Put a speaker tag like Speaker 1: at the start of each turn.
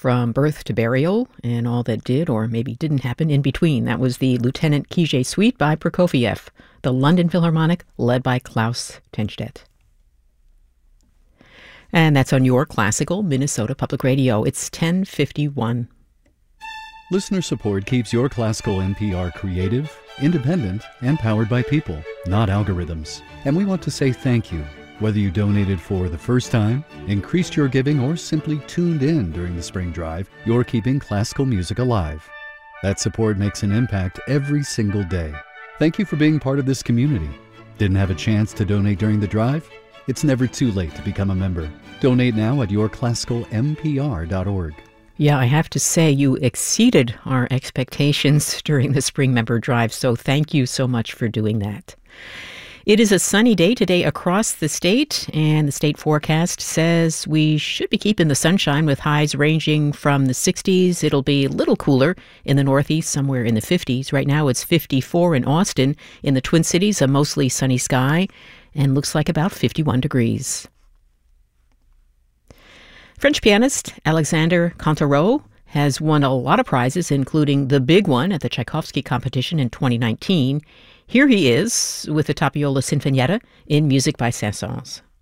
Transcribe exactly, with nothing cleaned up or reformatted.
Speaker 1: from birth to burial and all that did or maybe didn't happen in between. That was the Lieutenant Kijé Suite by Prokofiev, the London Philharmonic led by Klaus Tennstedt. And that's on your classical Minnesota Public Radio. It's ten fifty-one.
Speaker 2: Listener support keeps your classical N P R creative, independent, and powered by people, not algorithms. And we want to say thank you. Whether you donated for the first time, increased your giving, or simply tuned in during the spring drive, you're keeping classical music alive. That support makes an impact every single day. Thank you for being part of this community. Didn't have a chance to donate during the drive? It's never too late to become a member. Donate now at your classical m p r dot org.
Speaker 1: Yeah, I have to say you exceeded our expectations during the spring member drive, so thank you so much for doing that. It is a sunny day today across the state, and the state forecast says we should be keeping the sunshine with highs ranging from the sixties. It'll be a little cooler in the northeast, somewhere in the fifties. Right now it's fifty-four in Austin. In the Twin Cities, a mostly sunny sky, and looks like about fifty-one degrees. French pianist Alexander Cantarot has won a lot of prizes, including the big one at the Tchaikovsky competition in twenty nineteen. Here he is with the Tapiola Sinfonietta in music by Saint-Saëns.